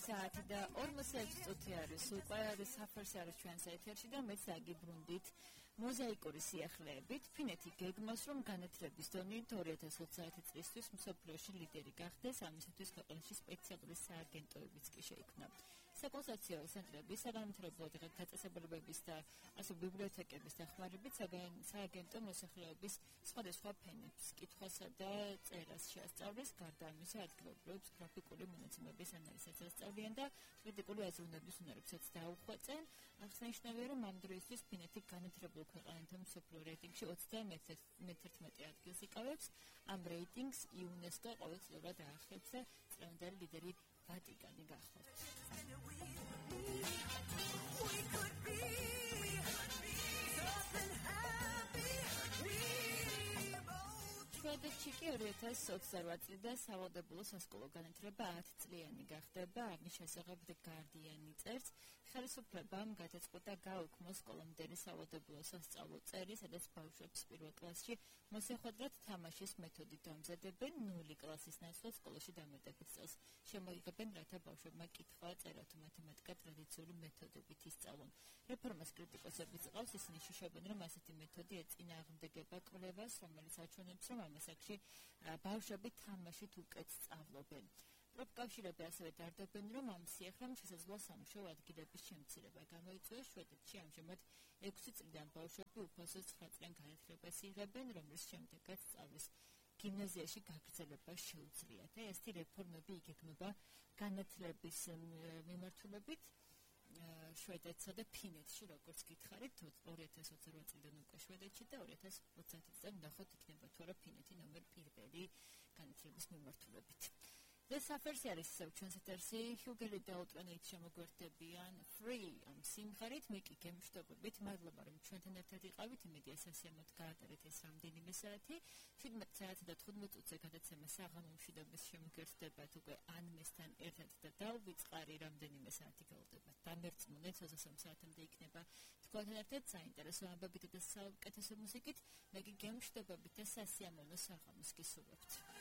საათი და 46 წუთი არის უკვე საფარს არის ჩვენს ეთერში და მეც აგიბრუნდით მოზაიკური სიახლეებით ფინეთი გეგმავს რომ განათლების დონე 2020 წლისთვის მსოფლიოში ლიდერი გახდეს ამისათვის ქვეყანაში სპეციალური სააგენტოებიც კი შეიქმნა საკონსულტაციო ცენტრების საგანმანათლებლო დაწესებულებების და ასე ბიბლიოთეკების დახმარებით სააგენტო მოსახლეობის სხვადასხვა ფენებს კითხვასა და წერას შეასწავლის გარდა ამისა ადგილობრივებს გრაფიკული მონაცემების ანალიზსაც ასწავლიან და კრიტიკული აზროვნების უნარებსაც დაუხვეწენ აღსანიშნავია რომ ამ დროისთვის ფინეთი განათლებულ ქვეყანათა მსოფლიო რეიტინგში 31 ადგილს იკავებს ამ რეიტინგს იუნესკო ყოველწლიურად აახებს და წლევანდელი ლიდერი ვატიკანი გახლავთ შვედეთში კი 2028 წლიდან სავალდებულო სასკოლო განათლება 10 წლიანი გახდება ამის შესახებ The Guardian-ი წერს ხელისუფლებამ გადაწყვიტა გაუქმოს სკოლამდელი სავალდებულო სასწავლო წერი, სადაც ბავშვებს პირველ კლასში მოსახვედრად თამაშის მეთოდით დამზადებენ 0 კლასის ნაცვლად სკოლაში დამატებით წელს. შემოიღებენ, რათა ბავშვებმა კითხვა, წერა თუ მათემატიკა ტრადიციული მეთოდებით ისწავლონ. რეფორმას კრიტიკოსები წყავს, ისინი შიშობენ, რომ ასეთი მეთოდი ეწინააღმდეგება კვლევას, რომელიც აჩვენებს, რომ ამ ასაკში ბავშვები თამაშით უკეთ სწავლობენ. პროფკავშირები ასევე დარდობენ, რომ ამ სიახლემ შესაძლოა სამუშაო ადგილების შემცირება გამოიწვიოს. შვედეთში ამჟამად 6 წლიდან ბავშვები უფასო 9 წლიან განათლებას იღებენ, რომლის შემდეგაც სწავლის გიმნაზიაში გაგრძელება შეუძლიათ. ესეთი რეფორმები იგეგმება განათლების მიმართულებით შვედეთსა და ფინეთში, როგორც გითხარით, 2028 წლიდან უკვე შვედეთში და 2030 წლიდან ნახოთ იქნება თუ არა ფინეთი ნომერ 1 განათლების მიმართულებით. ეს საფერს არის ჩვენს ეთერში ჰიუგელი და ოტვენით შემოგვერთებიან free ამ სიმღერით მე კი გემშვიდობებით მადლობა რომ ჩვენთან ერთად იყავით იმედია სასიამოვნოდ გაატარეთ ეს რამდენიმე საათი 17 საათი და 15 წუთზე გადაცემა საღამო მშვიდობის შემოგვერთდებათ უკვე ანმესთან ერთად და დავიწყარი რამდენიმე საათი გავლდებათ დამერწმუნეთ 23 საათამდე იქნება თქვენთან ერთად საინტერესო ამბებით და საუკეთესო მუსიკით მე კი გემშვიდობებით და სასიამოვნო საღამოს გისურვებთ